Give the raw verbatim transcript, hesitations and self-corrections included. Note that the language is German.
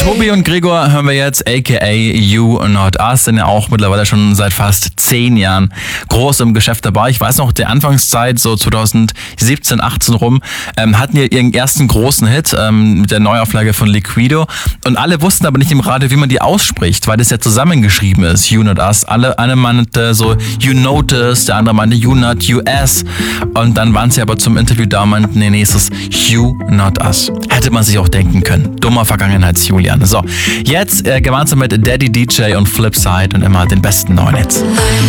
Tobi und Gregor hören wir jetzt, aka You Not Us, sind ja auch mittlerweile schon seit fast zehn Jahren groß im Geschäft dabei. Ich weiß noch, der Anfangszeit, so zweitausendsiebzehn, achtzehn rum, ähm, hatten die ihren ersten großen Hit ähm, mit der Neuauflage von Liquido. Und alle wussten aber nicht im Radio, wie man die ausspricht, weil das ja zusammengeschrieben ist, You Not Us. Alle, eine meinte so You Notice, der andere meinte You Not U S. Und dann waren sie aber zum Interview da und meinten, nee, nee, es ist You Not Us. Hätte man sich auch denken können. Dummer Vergangenheits-Julian. So, jetzt äh, gemeinsam mit Daddy D J und Flipside und immer den besten neuen Hits.